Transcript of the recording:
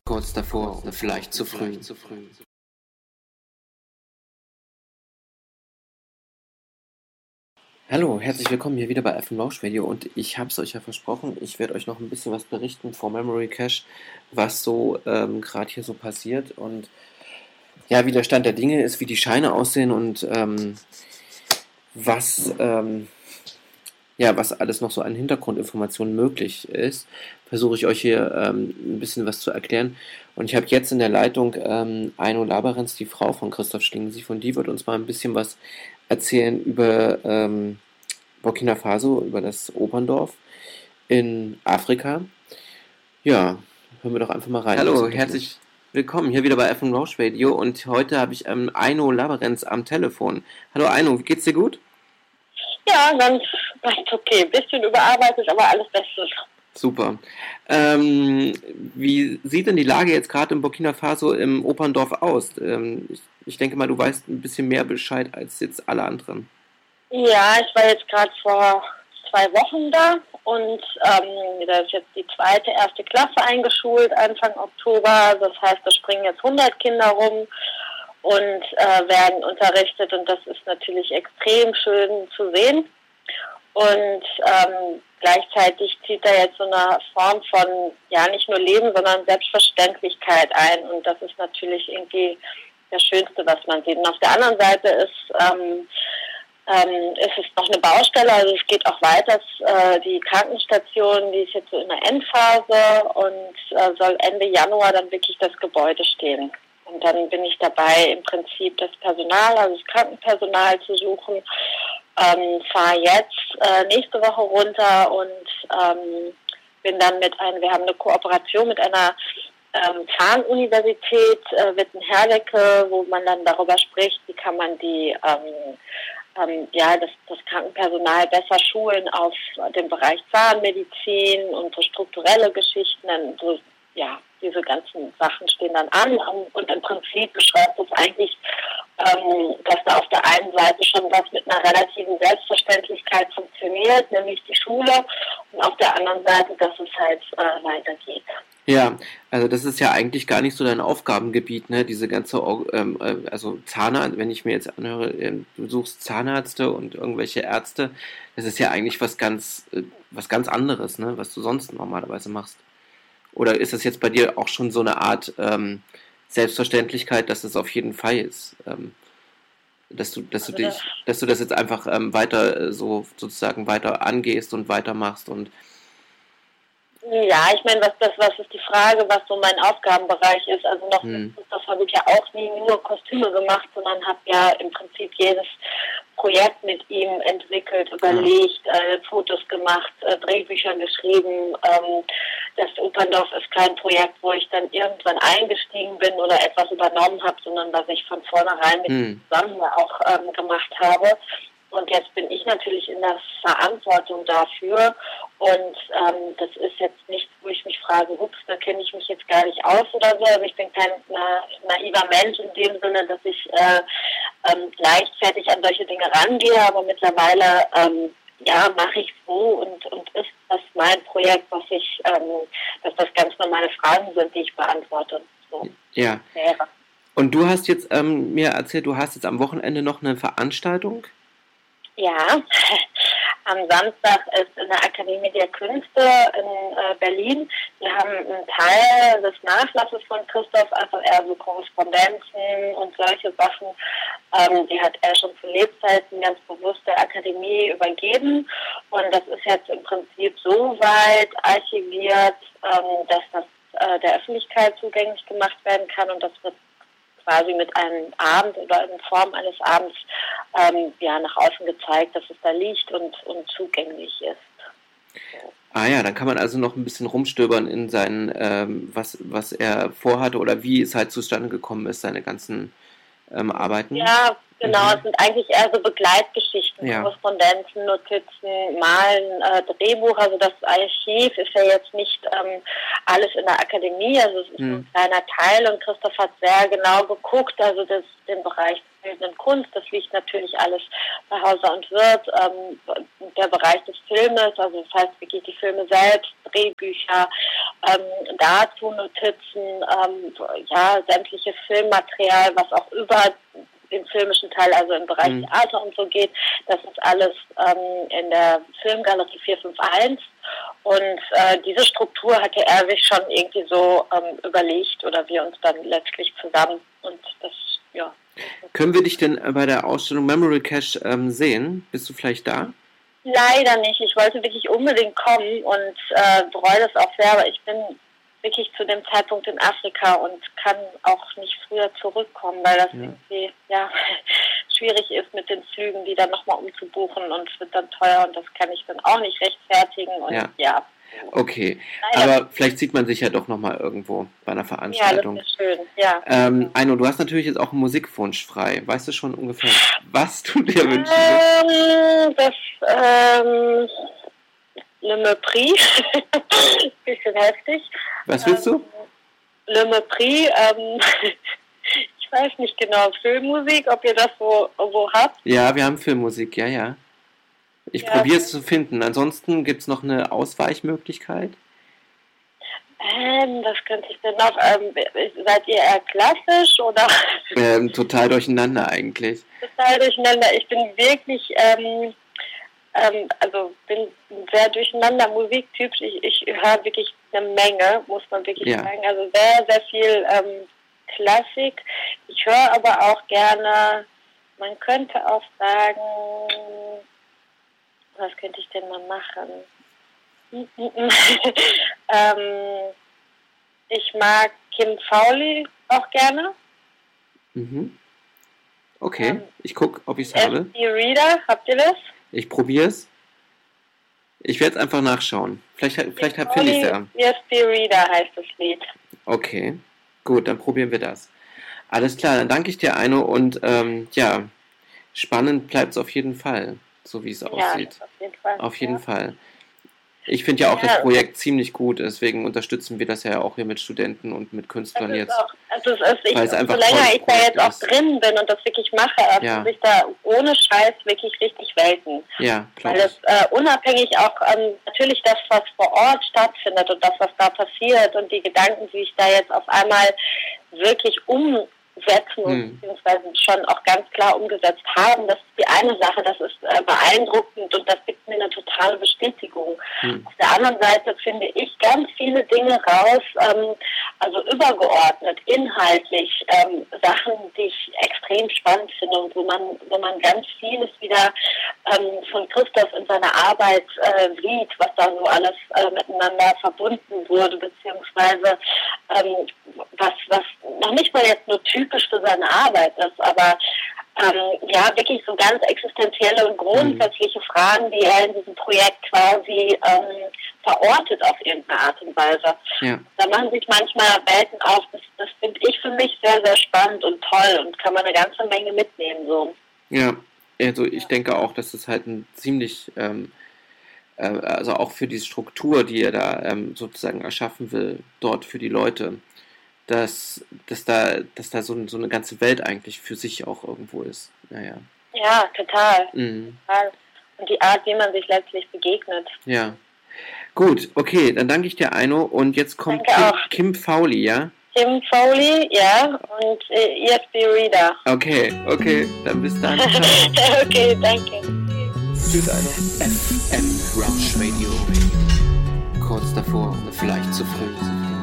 Kurz davor, vielleicht zu früh. Hallo, herzlich willkommen hier wieder bei FM Rausch Radio und ich habe es euch ja versprochen, ich werde euch noch ein bisschen was berichten vor Memory Cache, was so gerade hier so passiert und ja, wie der Stand der Dinge ist, wie die Scheine aussehen und was was alles noch so an Hintergrundinformationen möglich ist, versuche ich euch hier ein bisschen was zu erklären. Und ich habe jetzt in der Leitung Aino Labarenz, die Frau von Christoph Schlingensief, und die wird uns mal ein bisschen was erzählen über Burkina Faso, über das Oberndorf in Afrika. Ja, hören wir doch einfach mal rein. Hallo, herzlich willkommen hier wieder bei FM Rausch Radio und heute habe ich Aino Labarenz am Telefon. Hallo Aino, geht's dir gut? Ja, ganz okay. Ein bisschen überarbeitet, aber alles Bestes. Super. Wie sieht denn die Lage jetzt gerade in Burkina Faso im Oberndorf aus? Ich denke mal, du weißt ein bisschen mehr Bescheid als jetzt alle anderen. Ja, ich war jetzt gerade vor 2 Wochen da und da ist jetzt die erste Klasse eingeschult, Anfang Oktober. Das heißt, da springen jetzt 100 Kinder rum und werden unterrichtet und das ist natürlich extrem schön zu sehen. Und gleichzeitig zieht da jetzt so eine Form von, ja, nicht nur Leben, sondern Selbstverständlichkeit ein. Und das ist natürlich irgendwie das Schönste, was man sieht. Und auf der anderen Seite ist es noch eine Baustelle, also es geht auch weiter. Die Krankenstation, die ist jetzt so in der Endphase und soll Ende Januar dann wirklich das Gebäude stehen. Und dann bin ich dabei, im Prinzip das Personal, also das Krankenpersonal zu suchen. Fahre jetzt nächste Woche runter und bin dann wir haben eine Kooperation mit einer Zahnuniversität Witten-Herdecke, wo man dann darüber spricht, wie kann man das Krankenpersonal besser schulen auf dem Bereich Zahnmedizin und so strukturelle Geschichten, dann so, ja, diese ganzen Sachen stehen dann an und im Prinzip beschreibt es eigentlich, dass da auf der einen Seite schon was mit einer relativen Selbstverständlichkeit funktioniert, nämlich die Schule, und auf der anderen Seite, dass es halt weitergeht. Ja, also das ist ja eigentlich gar nicht so dein Aufgabengebiet, ne? Diese ganze, also Zahnarzt, wenn ich mir jetzt anhöre, du suchst Zahnärzte und irgendwelche Ärzte, das ist ja eigentlich was ganz anderes, ne? Was du sonst normalerweise machst. Oder ist das jetzt bei dir auch schon so eine Art Selbstverständlichkeit, dass es auf jeden Fall ist? Dass du das jetzt einfach weiter so sozusagen weiter angehst und weitermachst und ja, ich meine, was ist die Frage, was so mein Aufgabenbereich ist. Also das habe ich ja auch nie nur Kostüme gemacht, sondern habe ja im Prinzip jedes Projekt mit ihm entwickelt, überlegt, Fotos gemacht, Drehbücher geschrieben. Das Oberndorf ist kein Projekt, wo ich dann irgendwann eingestiegen bin oder etwas übernommen habe, sondern was ich von vornherein mit ihm zusammen auch gemacht habe. Und jetzt bin ich natürlich in der Verantwortung dafür. Und das ist jetzt nicht, wo ich mich frage, ups, da kenne ich mich jetzt gar nicht aus oder so. Also ich bin kein naiver Mensch in dem Sinne, dass ich leichtfertig an solche Dinge rangehe. Aber mittlerweile mache ich so und ist das mein Projekt, dass das ganz normale Fragen sind, die ich beantworte. So. Ja. Wäre. Und du hast jetzt mir erzählt, du hast jetzt am Wochenende noch eine Veranstaltung? Ja, am Samstag ist in der Akademie der Künste in Berlin. Wir haben einen Teil des Nachlasses von Christoph, also eher so Korrespondenzen und solche Sachen, die hat er schon zu Lebzeiten ganz bewusst der Akademie übergeben. Und das ist jetzt im Prinzip so weit archiviert, dass das der Öffentlichkeit zugänglich gemacht werden kann, und das wird quasi mit einem Abend oder in Form eines Abends nach außen gezeigt, dass es da liegt und zugänglich ist. Ah ja, dann kann man also noch ein bisschen rumstöbern in seinen, was er vorhatte oder wie es halt zustande gekommen ist, seine ganzen Arbeiten. Ja, genau, es sind eigentlich eher so Begleitgeschichten, Korrespondenzen, Notizen, Malen, Drehbuch. Also das Archiv ist ja jetzt nicht alles in der Akademie, also es ist ein kleiner Teil, und Christoph hat sehr genau geguckt, also den Bereich bildenden Kunst, das liegt natürlich alles bei Hauser und Wirth, der Bereich des Filmes, also das heißt wirklich die Filme selbst, Drehbücher, dazu Notizen, sämtliches Filmmaterial, was auch über den filmischen Teil, also im Bereich Theater und so geht, das ist alles in der Filmgalerie 451 und diese Struktur hatte er sich schon irgendwie so überlegt oder wir uns dann letztlich zusammen und das, ja. Können wir dich denn bei der Ausstellung Memory Cache sehen? Bist du vielleicht da? Leider nicht. Ich wollte wirklich unbedingt kommen und bereue das auch sehr, aber ich bin wirklich zu dem Zeitpunkt in Afrika und kann auch nicht früher zurückkommen, weil das irgendwie schwierig ist mit den Flügen, die dann nochmal umzubuchen und es wird dann teuer und das kann ich dann auch nicht rechtfertigen und Okay, aber vielleicht sieht man sich ja doch nochmal irgendwo bei einer Veranstaltung. Ja, das ist schön, ja. Aino, du hast natürlich jetzt auch einen Musikwunsch frei. Weißt du schon ungefähr, was du dir wünschst? Le Mépris. Bisschen heftig. Was willst du? Le Mépris, ich weiß nicht genau, Filmmusik, ob ihr das wo habt? Ja, wir haben Filmmusik, ja. Ich probiere es zu finden. Ansonsten gibt es noch eine Ausweichmöglichkeit? Was könnte ich denn noch? Seid ihr eher klassisch oder? Total durcheinander eigentlich. Total durcheinander. Ich bin wirklich, bin ein sehr durcheinander Musiktyp. Ich höre wirklich eine Menge, muss man wirklich sagen. Also sehr, sehr viel Klassik. Ich höre aber auch gerne, man könnte auch sagen, was könnte ich denn mal machen? Ich mag Kim Fowley auch gerne. Okay, ich gucke, ob ich es habe. SD Reader, habt ihr das? Ich probiere es. Ich werde es einfach nachschauen. Vielleicht finde ich es ja. SD Reader heißt das Lied. Okay, gut, dann probieren wir das. Alles klar, dann danke ich dir, Aino, und spannend bleibt es auf jeden Fall, so wie es aussieht. Auf jeden Fall. Auf jeden Fall. Ich finde ja auch das Projekt ziemlich gut, deswegen unterstützen wir das ja auch hier mit Studenten und mit Künstlern jetzt. So länger ich da jetzt auch drin bin und das wirklich mache, öffnen sich da ohne Scheiß wirklich richtig Welten. Ja, klar. Weil das unabhängig auch natürlich das, was vor Ort stattfindet und das, was da passiert und die Gedanken, die sich da jetzt auf einmal wirklich umsetzen und beziehungsweise schon auch ganz klar umgesetzt haben, das ist die eine Sache, das ist beeindruckend und das gibt mir eine totale Bestätigung. Auf der anderen Seite finde ich ganz viele Dinge raus, also übergeordnet, inhaltlich, Sachen, die ich extrem spannend finde und wo man ganz vieles wieder von Christoph in seiner Arbeit sieht, was da so alles miteinander verbunden wurde, beziehungsweise was noch nicht mal jetzt nur typisch für seine Arbeit ist, aber wirklich so ganz existenzielle und grundsätzliche Fragen, die er in diesem Projekt quasi verortet auf irgendeine Art und Weise. Ja. Da machen sich manchmal Welten auf, das finde ich für mich sehr, sehr spannend und toll und kann man eine ganze Menge mitnehmen. So. Ja, also ich denke auch, dass es halt ein ziemlich, also auch für die Struktur, die er da sozusagen erschaffen will, dort für die Leute, dass da so eine ganze Welt eigentlich für sich auch irgendwo ist. Naja. Ja, total. Total. Und die Art, wie man sich letztlich begegnet. Ja. Gut, okay, dann danke ich dir, Aino. Und jetzt kommt Kim Fowley, ja? Kim Fowley, ja, und ESP Reader. Okay, dann bis dann. Okay, danke. Tschüss, Aino. FM Rausch Radio. Kurz davor, vielleicht zu früh.